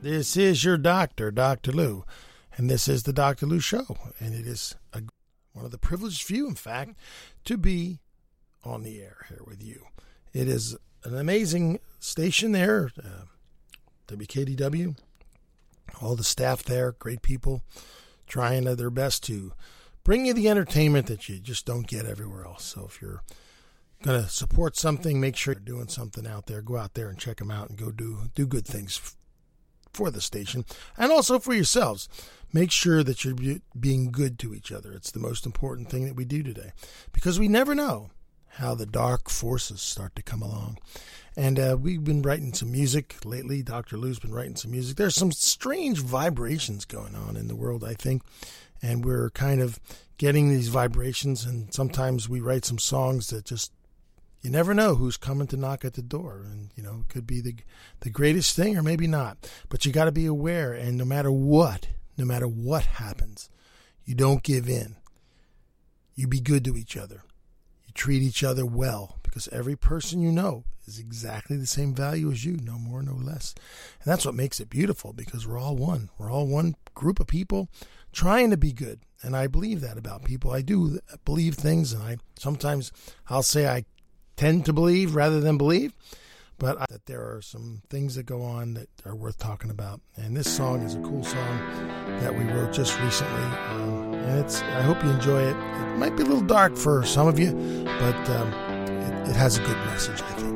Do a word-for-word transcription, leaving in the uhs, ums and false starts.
This is your doctor, Doctor Lou, and this is the Doctor Lou Show, and it is a, one of the privileged few, in fact, to be on the air here with you. It is an amazing station there, uh, W K D W, all the staff there, great people, trying their best to bring you the entertainment that you just don't get everywhere else. So if you're going to support something, make sure you're doing something out there. Go out there and check them out and go do do good things for the station and also for yourselves. Make sure that you're being good to each other. It's the most important thing that we do today, because we never know how the dark forces start to come along. And uh, we've been writing some music lately. Doctor Lou's been writing some music. There's some strange vibrations going on in the world, I think, and we're kind of getting these vibrations, and sometimes we write some songs that just, you never know who's coming to knock at the door. And, you know, it could be the the greatest thing or maybe not. But you got to be aware, and no matter what, no matter what happens, you don't give in. You be good to each other. You treat each other well, because every person you know is exactly the same value as you, no more, no less. And that's what makes it beautiful, because we're all one. We're all one group of people trying to be good. And I believe that about people. I do believe things, and I sometimes I'll say I tend to believe rather than believe, but I, that there are some things that go on that are worth talking about. And this song is a cool song that we wrote just recently, um, and it's. I hope you enjoy it. It might be a little dark for some of you, but um, it, it has a good message, I think.